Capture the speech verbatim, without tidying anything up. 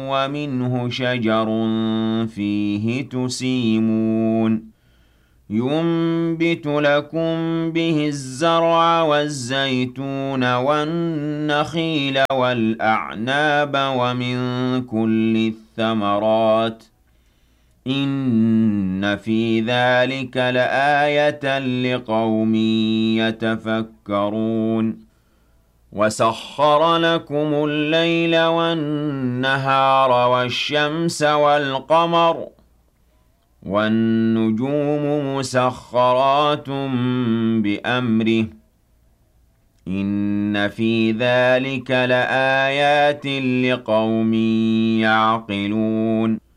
ومنه شجر فيه تسيمون ينبت لكم به الزرع والزيتون والنخيل والأعناب ومن كل الثمرات إن في ذلك لآية لقوم يتفكرون وَسَخَّرَ لَكُمُ اللَّيْلَ وَالنَّهَارَ وَالشَّمْسَ وَالْقَمَرَ وَالنُّجُومُ مُسَخَّرَاتٌ بِأَمْرِهِ إِنَّ فِي ذَلِكَ لَآيَاتٍ لِقَوْمٍ يَعْقِلُونَ